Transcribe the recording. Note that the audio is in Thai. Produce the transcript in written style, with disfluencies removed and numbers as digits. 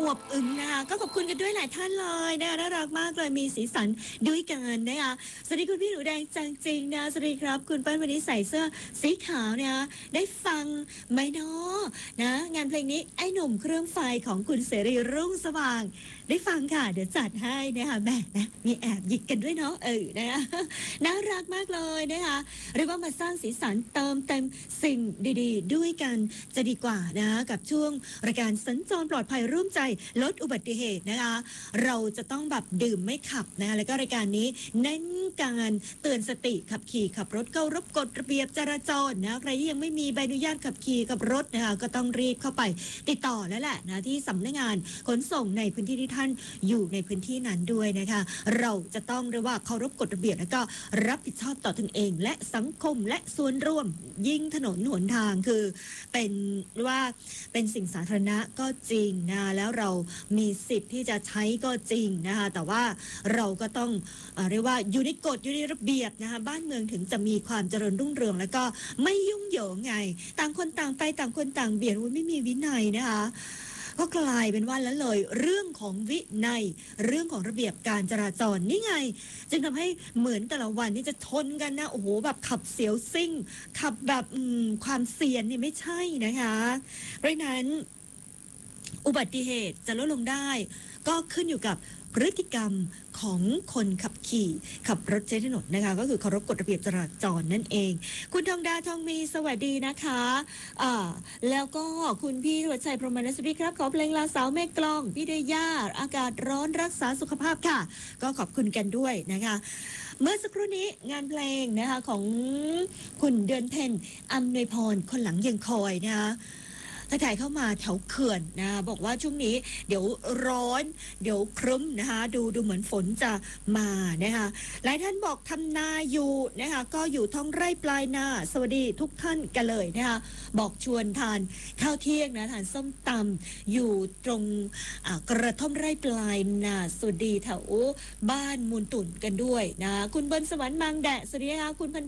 วบอึ้งนะคะก็ขอบคุณกันด้วยหลายท่านเลยนะคะน่ารักมากเลยมีสีสันด้วยกันนะคะสวัสดีคุณพี่หนูแดงจังจริงนะสวัสดีครับคุณเปิ้ลวันนี้ใส่เสื้อสีขาวนะคะได้ฟังไหมเนาะนะงานเพลงนี้ไอ้หนุ่มเครื่องไฟของคุณเสรีรุ่งสว่างได้ฟังค่ะเดี๋ยวจัดให้นะคะแม่นะมีแอบหยิกกันด้วยเนาะนะคะน่ารักมากเลยนะคะเรียกว่ามาสร้างสีสันเติมเต็มสิ่งดีๆด้วยกันจะดีกว่านะกับช่วงรายการสัญจรปลอดภัยร่วมใจลดอุบัติเหตุนะคะเราจะต้องแบบดื่มไม่ขับนะคะแล้วก็รายการนี้เน้นการเตือนสติขับขี่ขับรถเคารพกฎระเบียบจราจรนะใครที่ยังไม่มีใบอนุญาตขับขี่ขับรถนะคะก็ต้องรีบเข้าไปติดต่อแล้วแหละนะที่สำนักงานขนส่งในพื้นที่ที่ท่านอยู่ในพื้นที่นั้นด้วยนะคะเราจะต้องเรียกว่าเคารพกฎระเบียบแล้วก็รับผิดชอบต่อตนเองและสังคมและส่วนร่วมยิ่งถนนหนทางคือเป็นว่าเป็นสิ่งสาธารณะก็จริงนะแล้วเรามีสิทธิ์ที่จะใช้ก็จริงนะคะแต่ว่าเราก็ต้องเรียกว่าอยู่ในกฎอยู่ในระเบียบนะคะบ้านเมืองถึงจะมีความเจริญรุ่งเรืองแล้วก็ไม่ยุ่งเหยิงไงต่างคนต่างไปต่างคนต่างเบียดไม่มีวินัยนะคะก็กลายเป็นว่าแล้วเลยเรื่องของวินัยเรื่องของระเบียบการจราจรนี่ไงจึงทำให้เหมือนแต่ละวันนี่จะทนกันนะโอ้โหแบบขับเสียวซิ่งขับแบบความเสี่ยงนี่ไม่ใช่นะคะเพราะนั้นอุบัติเหตุจะลดลงได้ก็ขึ้นอยู่กับพฤติกรรมของคนขับขี่ขับรถใช้ถนนนะคะก็คือเคารพกฎระเบียบจราจรนั่นเองคุณทองดาทองมีสวัสดีนะคะแล้วก็คุณพี่หัวใจพรหมนัสดีครับขอเพลงลาสาวแม่กลองพี่เดย่าอากาศร้อนรักษาสุขภาพค่ะก็ขอบคุณกันด้วยนะคะเมื่อสักครู่นี้งานเพลงนะคะของคุณเดือนเพ็ญอำนวยพรคนหลังยังคอยนะคะถ่ายเข้ามาแถวเขื่อนนะบอกว่าช่วงนี้เดี๋ยวร้อนเดี๋ยวครึ้มนะคะดูเหมือนฝนจะมานะคะหลายท่านบอกทำนาอยู่นะคะก็อยู่ท้องไร่ปลายนาสวัสดีทุกท่านกันเลยนะคะบอกชวนทานข้าวเที่ยงนะทานส้มตำอยู่ตรงกระท่อมไร่ปลายนาสวัสดีแถวบ้านมูลตุ่นกันด้วยนะคุณบนสวรรค์บางแดดสวัสดีค่ะคุณพัน